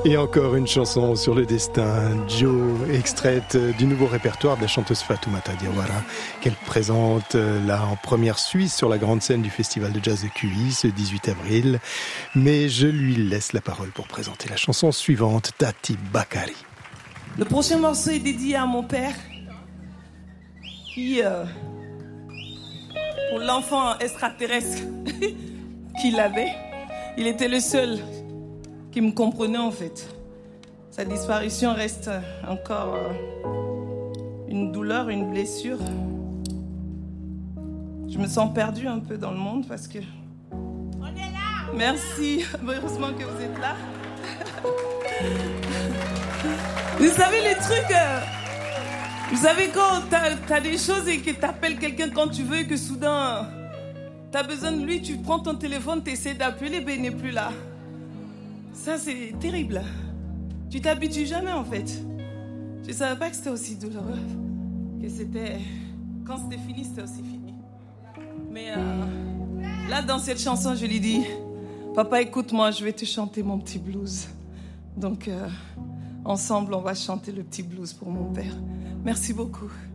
Et encore une chanson sur le destin, Joe, extraite du nouveau répertoire de la chanteuse Fatoumata Diawara, qu'elle présente là en première Suisse sur la grande scène du Festival de Jazz de QI ce 18 avril. Mais je lui laisse la parole pour présenter la chanson suivante, Tati Bakari. Le prochain morceau est dédié à mon père, qui, pour l'enfant extraterrestre qu'il avait, il était le seul qui me comprenait en fait. Sa disparition reste encore une douleur, une blessure. Je me sens perdue un peu dans le monde parce que... On est là! Merci, heureusement que vous êtes là. Vous savez les trucs... Vous savez quand t'as des choses et que t'appelles quelqu'un quand tu veux et que soudain t'as besoin de lui, tu prends ton téléphone, t'essaies d'appeler, ben il n'est plus là. Ça, c'est terrible. Tu t'habitues jamais, en fait. Je savais pas que c'était aussi douloureux. Que c'était... Quand c'était fini, c'était aussi fini. Mais là, dans cette chanson, je lui dis, papa, écoute-moi, je vais te chanter mon petit blues. Donc, ensemble, on va chanter le petit blues pour mon père. Merci beaucoup.